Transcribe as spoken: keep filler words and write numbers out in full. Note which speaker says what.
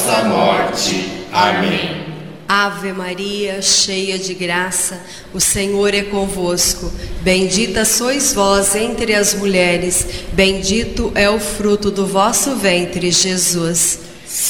Speaker 1: nossa morte. Amém.
Speaker 2: Ave Maria, cheia de graça, o Senhor é convosco. Bendita sois vós entre as mulheres, bendito é o fruto do vosso ventre, Jesus.